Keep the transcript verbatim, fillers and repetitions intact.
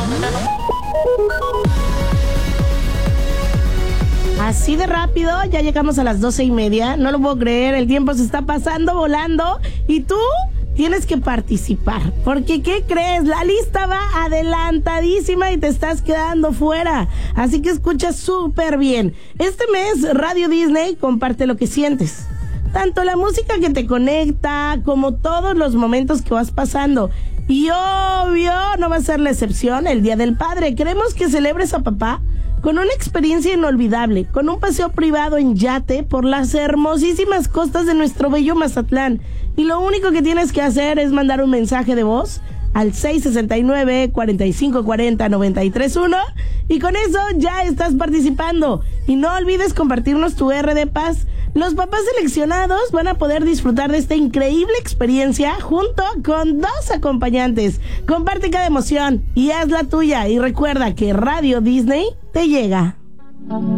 Así de rápido, ya llegamos a las doce y media. No lo puedo creer, el tiempo se está pasando volando. Y tú tienes que participar. Porque, ¿qué crees? La lista va adelantadísima y te estás quedando fuera. Así que escucha súper bien. Este mes, Radio Disney comparte lo que sientes. Tanto la música que te conecta, como todos los momentos que vas pasando. Y obvio, no va a ser la excepción el Día del Padre. Queremos que celebres a papá con una experiencia inolvidable, con un paseo privado en yate por las hermosísimas costas de nuestro bello Mazatlán. Y lo único que tienes que hacer es mandar un mensaje de voz al seis sesenta y nueve, cuarenta y cinco cuarenta, noventa y tres uno y con eso ya estás participando. Y no olvides compartirnos tu R de Paz. Los papás seleccionados van a poder disfrutar de esta increíble experiencia junto con dos acompañantes. Comparte cada emoción y haz la tuya. Y recuerda que Radio Disney te llega.